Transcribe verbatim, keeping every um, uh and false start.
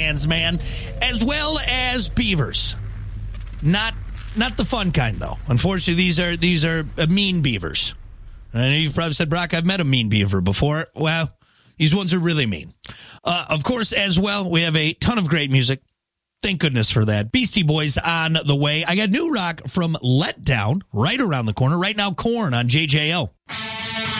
fans, man, as well as beavers. Not not the fun kind, though. Unfortunately, these are these are uh, mean beavers. I know you've probably said, Brock, I've met a mean beaver before. Well, these ones are really mean. Uh, of course, as well, we have a ton of great music. Thank goodness for that. Beastie Boys on the way. I got new rock from Let Down right around the corner. Right now, Korn on J J O.